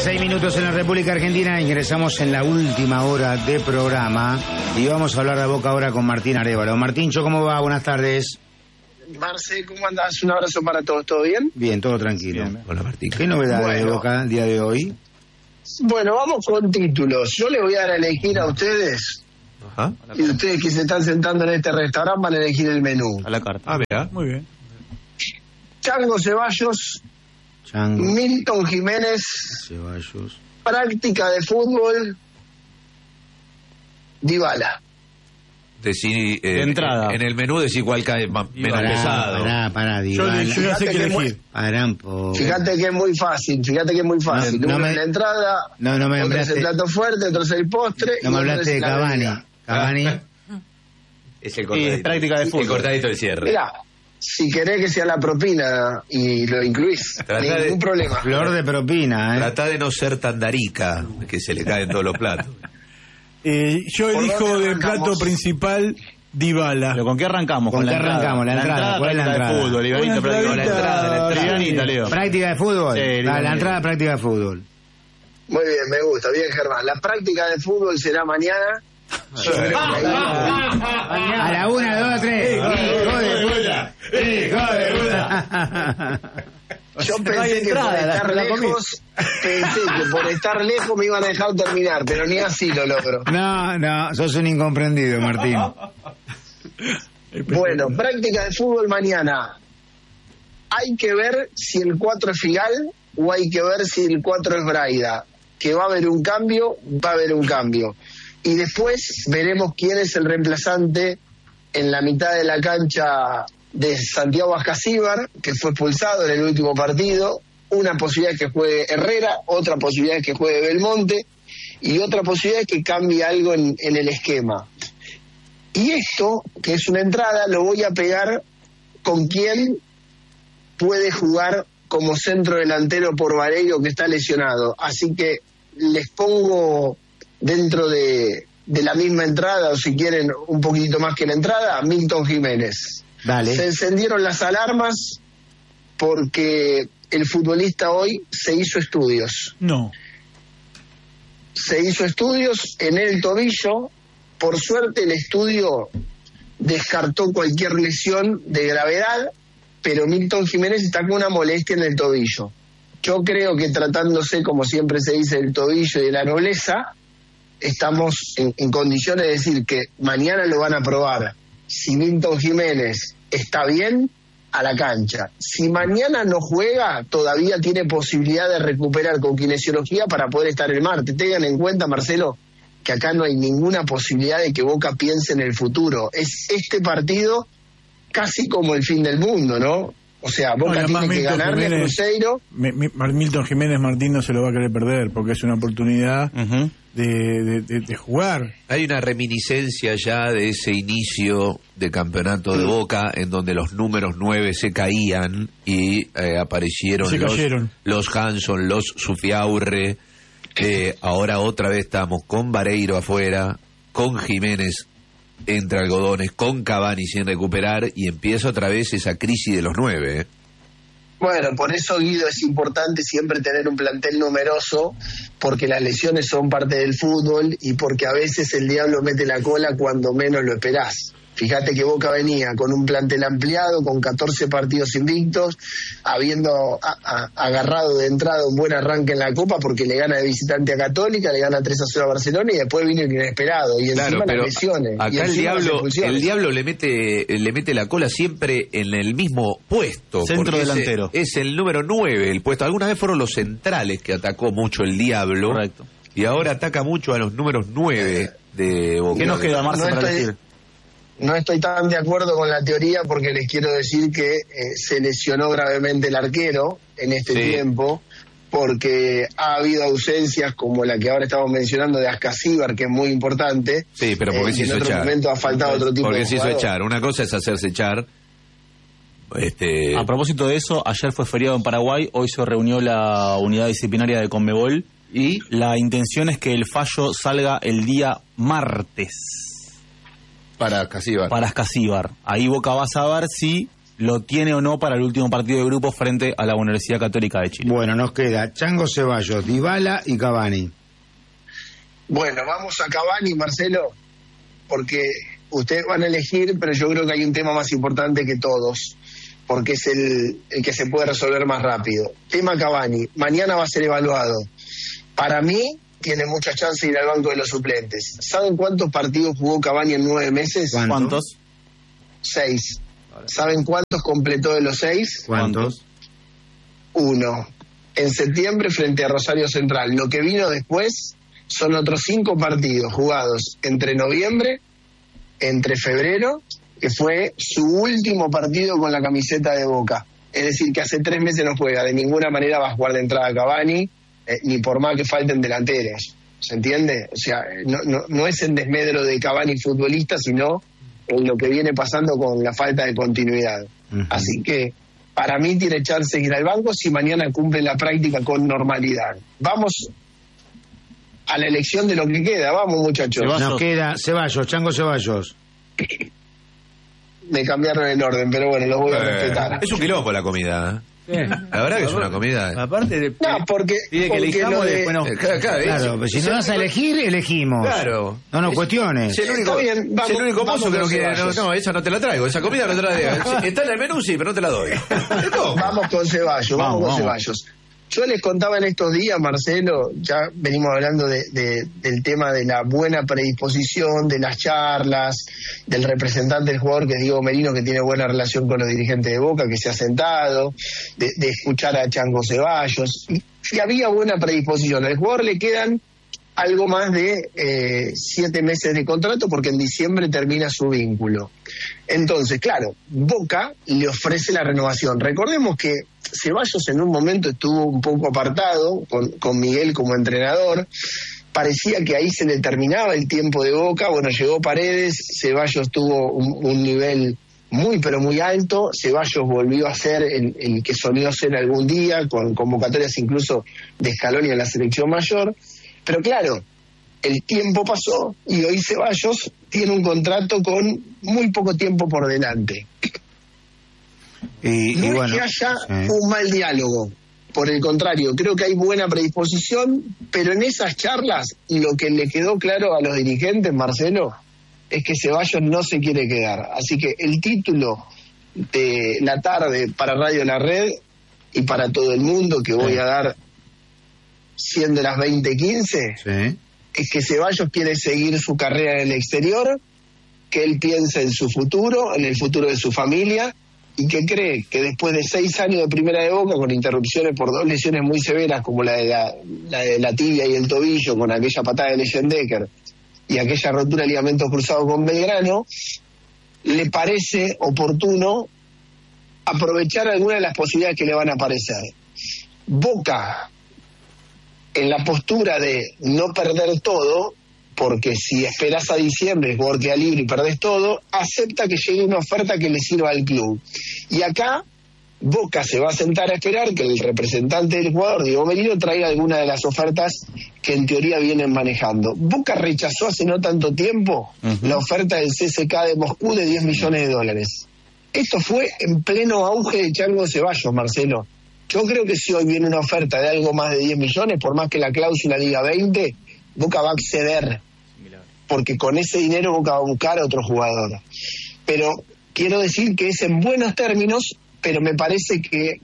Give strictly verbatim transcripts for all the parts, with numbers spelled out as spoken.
seis minutos en la República Argentina. Ingresamos en la última hora de programa y vamos a hablar de Boca ahora con Martín Arévalo. Martíncho, ¿cómo va? Buenas tardes. Marce, ¿cómo andás? Un abrazo para todos. ¿Todo bien? Bien, todo tranquilo. Bien. Hola, Martín. ¿Qué novedades Bueno. de Boca el día de hoy? Bueno, vamos con títulos. Yo les voy a dar a elegir a ustedes, Ajá. y ustedes que se están sentando en este restaurante van a elegir el menú. A la carta. Ah, vea. Muy bien. Chango Ceballos, Chango, Milton Jiménez, Ceballos. práctica de fútbol, Dybala. Decí, eh, De entrada. En el menú decís cuál cae más, menos Pará, pesado. pará, pará, Yo, Dybala. yo ya sé qué Fíjate que elegir. Pará un poco. Fíjate que es muy fácil, fíjate que es muy fácil. No, no Uno me- es la entrada, No, no me otro es el hablaste, plato fuerte, otro es el postre. no me y otro hablaste es de la Cavani. bebida. Cavani. Es el Y cortadito. es práctica de El fútbol. cortadito del cierre. Mirá, si querés que sea la propina y lo incluís, Tratá de- ningún problema. Flor de propina, ¿eh? Tratá de no ser tan darica, que se le caen todos los platos. Eh, yo ¿Por elijo dónde de arrancamos? plato principal Dybala. ¿Pero con qué arrancamos? ¿Con qué arrancamos? La entrada, ¿cuál es la práctica entrada? de fútbol, Ivanito, Una práctica de entradita, la entrada, sí. Ivanito, Leo. ¿Práctica de fútbol? Sí, la, la Livanito. entrada práctica de fútbol. Muy bien, me gusta, bien Germán. La práctica de fútbol será mañana. Yo creo que ahí- A la una, dos, tres. ¡Hijo de puta! ¡Hijo de puta! Yo No pensé hay que entrada, por la- estar la comí. lejos, pensé que por estar lejos me iban a dejar terminar, pero ni así lo logro. No, no, sos un incomprendido, Martín. Bueno, práctica de fútbol mañana. Hay que ver si el cuatro es Figal o hay que ver si el cuatro es Braida. Que va a haber un cambio, va a haber un cambio. Y después veremos quién es el reemplazante en la mitad de la cancha de Santiago Ascasíbar, que fue expulsado en el último partido. Una posibilidad es que juegue Herrera, otra posibilidad es que juegue Belmonte y otra posibilidad es que cambie algo en, en el esquema. Y esto, que es una entrada, lo voy a pegar con quien puede jugar como centro delantero por Vareiro, que está lesionado. Así que les pongo dentro de, de la misma entrada, o si quieren un poquitito más que la entrada, Milton Jiménez. Se Dale. encendieron las alarmas porque el futbolista hoy se hizo estudios. No. Se hizo estudios en el tobillo. Por suerte el estudio descartó cualquier lesión de gravedad, pero Milton Jiménez está con una molestia en el tobillo. Yo creo que tratándose, como siempre se dice, del tobillo y de la nobleza, estamos en, en condiciones de decir que mañana lo van a probar. Si Milton Jiménez está bien, a la cancha. Si mañana no juega, todavía tiene posibilidad de recuperar con kinesiología para poder estar el martes. Tengan en cuenta, Marcelo, que acá no hay ninguna posibilidad de que Boca piense en el futuro. Es este partido casi como el fin del mundo, ¿no? O sea, Boca No, y además tiene que Milton ganarle a Jiménez- Cruzeiro. Mi- mi- Mar- Milton Jiménez Martín no se lo va a querer perder porque es una oportunidad Ujú. de, de- de- de jugar. Hay una reminiscencia ya de ese inicio de campeonato de Boca en donde los números nueve se caían y eh, aparecieron Se los, cayeron. los Hanson, los Sufiaurre. Eh, ahora otra vez estamos con Vareiro afuera, con Jiménez entre algodones, con Cavani sin recuperar y empieza otra vez esa crisis de los nueve. ¿eh? Bueno, por eso, Guido, es importante siempre tener un plantel numeroso, porque las lesiones son parte del fútbol y porque a veces el diablo mete la cola cuando menos lo esperás. Fíjate que Boca venía con un plantel ampliado, con catorce partidos invictos, habiendo a- a- agarrado de entrada un buen arranque en la Copa porque le gana de visitante a Católica, le gana tres a cero a Barcelona y después vino el inesperado. Y Claro, encima pero las lesiones. y acá el encima las diablo, expulsiones. el diablo le mete, le mete la cola siempre en el mismo puesto. Centro porque ese delantero. Es el número nueve el puesto. Alguna vez fueron los centrales que atacó mucho el diablo. Correcto. Y ahora ataca mucho a los números nueve de Boca. ¿Qué nos queda, Marce, No para estoy- elegir? No estoy tan de acuerdo con la teoría porque les quiero decir que eh, se lesionó gravemente el arquero en este Sí. tiempo, porque ha habido ausencias como la que ahora estamos mencionando de Ascasíbar, que es muy importante. Sí, pero ¿por qué Eh, se y en hizo otro echar? momento ha faltado otro tipo Porque de se hizo jugador. echar. Una cosa es hacerse echar. Este, A propósito de eso, ayer fue feriado en Paraguay, hoy se reunió la unidad disciplinaria de Conmebol y la intención es que el fallo salga el día martes para Casíbar. para Ascasíbar. Ahí Boca va a saber si lo tiene o no para el último partido de grupo frente a la Universidad Católica de Chile. Bueno, nos queda Chango Ceballos, Dybala y Cavani. Bueno, vamos a Cavani, Marcelo, porque ustedes van a elegir, pero yo creo que hay un tema más importante que todos, porque es el, el que se puede resolver más rápido. Tema Cavani, mañana va a ser evaluado. Para mí, tiene muchas chances de ir al banco de los suplentes. ¿Saben cuántos partidos jugó Cavani en nueve meses? ¿Cuántos? Seis. ¿Saben cuántos completó de los seis? ¿Cuántos? Uno. En septiembre frente a Rosario Central. Lo que vino después son otros cinco partidos jugados entre noviembre, entre febrero, que fue su último partido con la camiseta de Boca. Es decir, que hace tres meses no juega. De ninguna manera va a jugar de entrada Cavani, eh, ni por más que falten delanteros. ¿Se entiende? O sea, no, no, no es en desmedro de Cavani futbolista, sino en lo que viene pasando con la falta de continuidad. Uh-huh. Así que para mí tiene chance de ir al banco si mañana cumple la práctica con normalidad. Vamos a la elección de lo que queda. Vamos, muchachos. Ceballos. Nos queda Ceballos, Chango Ceballos. Me cambiaron el orden, pero bueno, lo voy a eh, respetar. Es un quilombo la comida, ¿eh? Sí. La verdad que es una comida. Aparte de, no, porque, pide que elijamos de, después no. Eh, claro, claro, claro, pero si no vas a elegir, elegimos. Claro. No nos cuestiones. Es el único, bien, vamos, es el único vamos mozo que no quiere. No, Ceballos. no, esa no te la traigo. Esa comida no te la traigo. Está en el menú, sí, pero no te la doy. Vamos con Ceballos, vamos, vamos con vamos. Ceballos. Yo les contaba en estos días, Marcelo, ya venimos hablando de, de, del tema de la buena predisposición, de las charlas, del representante del jugador, que es Diego Merino, que tiene buena relación con los dirigentes de Boca, que se ha sentado, de, de escuchar a Chango Ceballos. Y, y había buena predisposición. Al jugador le quedan algo más de eh, siete meses de contrato, porque en diciembre termina su vínculo. Entonces, claro, Boca le ofrece la renovación. Recordemos que Ceballos en un momento estuvo un poco apartado con, con Miguel como entrenador. Parecía que ahí se le terminaba el tiempo de Boca. Bueno, llegó Paredes, Ceballos tuvo un, un nivel muy pero muy alto. Ceballos volvió a ser el, el que solía ser algún día, con convocatorias incluso de Scaloni en la selección mayor. Pero claro, el tiempo pasó y hoy Ceballos tiene un contrato con muy poco tiempo por delante. Y, no y es bueno, que haya sí. un mal diálogo, por el contrario, creo que hay buena predisposición, pero en esas charlas lo que le quedó claro a los dirigentes, Marcelo, es que Ceballos no se quiere quedar. Así que el título de la tarde para Radio La Red y para todo el mundo que voy sí. a dar siendo las veinte quince, sí. es que Ceballos quiere seguir su carrera en el exterior, que él piensa en su futuro, en el futuro de su familia, y que cree que después de seis años de primera de Boca, con interrupciones por dos lesiones muy severas, como la de la, la de la tibia y el tobillo, con aquella patada de Leyendecker y aquella rotura de ligamentos cruzados con Belgrano, le parece oportuno aprovechar alguna de las posibilidades que le van a aparecer. Boca, en la postura de no perder todo, porque si esperás a diciembre, el jugador queda libre y perdés todo, acepta que llegue una oferta que le sirva al club. Y acá Boca se va a sentar a esperar que el representante del jugador, Diego Merino, traiga alguna de las ofertas que en teoría vienen manejando. Boca rechazó hace no tanto tiempo uh-huh. la oferta del C S K de Moscú de diez millones de dólares. Esto fue en pleno auge de Chango Ceballos, Marcelo. Yo creo que si hoy viene una oferta de algo más de diez millones, por más que la cláusula diga veinte, Boca va a acceder, porque con ese dinero Boca va a buscar a otro jugador. Pero quiero decir que es en buenos términos, pero me parece que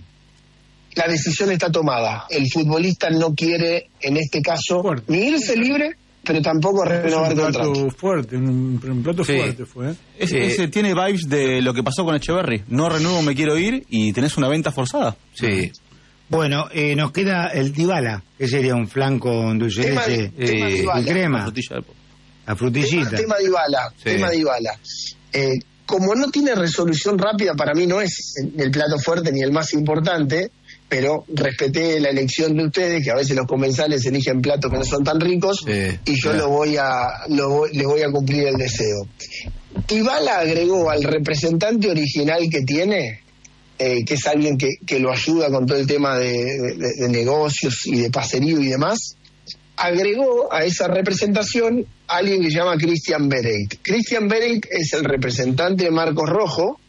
la decisión está tomada. El futbolista no quiere, en este caso, fuerte. Ni irse libre, pero tampoco renovar contrato. Un plato fuerte, un, un plato sí. fuerte fue. ¿eh? Es, ese tiene vibes de lo que pasó con Echeverry. No renuevo, me quiero ir, y tenés una venta forzada. Sí. Bueno, eh, nos queda el Dybala, que sería un flanco con dulce de leche eh, y crema. La frutilla del La frutillita. Tema, tema Dybala, sí. tema Dybala. Eh, como no tiene resolución rápida, para mí no es el plato fuerte ni el más importante, pero respeté la elección de ustedes, que a veces los comensales eligen platos que no son tan ricos, sí, y yo claro. lo voy a, lo voy, les voy a cumplir el deseo. Dybala agregó al representante original que tiene, eh, que es alguien que, que lo ayuda con todo el tema de, de, de negocios y de paserío y demás, agregó a esa representación a alguien que se llama Christian Bereit. Christian Bereit es el representante de Marcos Rojo,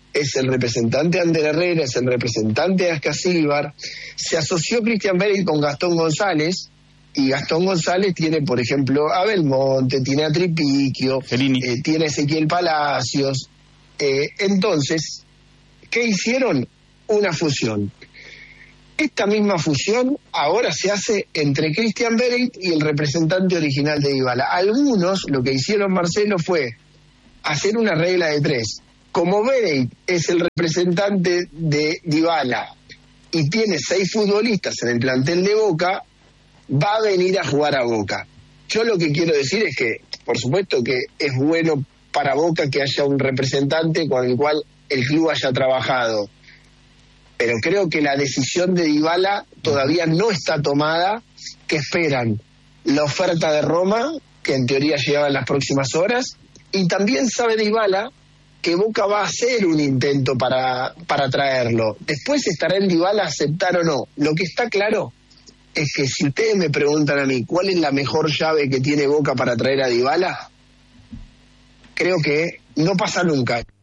es el representante de Ander Herrera, es el representante de Ascasíbar. Se asoció Christian Beretz con Gastón González, y Gastón González tiene, por ejemplo, a Belmonte, tiene a Tripiquio, eh, tiene a Ezequiel Palacios. Eh, entonces, ¿qué hicieron? Una fusión. Esta misma fusión ahora se hace entre Christian Beretz y el representante original de Dybala. Algunos, lo que hicieron, Marcelo, fue hacer una regla de tres. Como Beretz es el representante de Dybala y tiene seis futbolistas en el plantel de Boca, va a venir a jugar a Boca. Yo lo que quiero decir es que, por supuesto que es bueno para Boca que haya un representante con el cual el club haya trabajado, pero creo que la decisión de Dybala todavía no está tomada, que esperan la oferta de Roma, que en teoría llegaba en las próximas horas, y también sabe Dybala que Boca va a hacer un intento para, para traerlo. Después estará en Dybala aceptar o no. Lo que está claro es que si ustedes me preguntan a mí cuál es la mejor llave que tiene Boca para traer a Dybala, creo que no pasa nunca.